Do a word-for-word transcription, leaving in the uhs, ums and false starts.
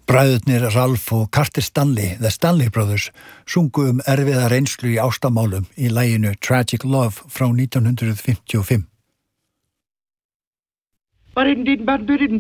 Bræðurnir Ralph og Carter Stanley, The Stanley Brothers, sungu um erfiða reynslu í ástamálum í laginu Tragic Love frá nítján hundruð fimmtíu og fimm.